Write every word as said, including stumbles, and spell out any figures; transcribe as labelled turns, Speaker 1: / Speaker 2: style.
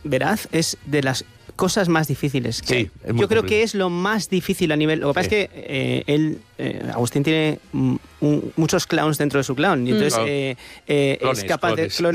Speaker 1: veraz es de las cosas más difíciles. Que
Speaker 2: Sí, es muy
Speaker 1: yo creo
Speaker 2: complicado.
Speaker 1: que es lo más difícil a nivel... Lo que pasa
Speaker 2: Sí.
Speaker 1: es que eh, él, eh, Agustín tiene mm, un- muchos clowns dentro de su clown y entonces
Speaker 2: Claro.
Speaker 1: eh, eh,
Speaker 2: Clones,
Speaker 1: es capaz
Speaker 2: clones.
Speaker 1: de...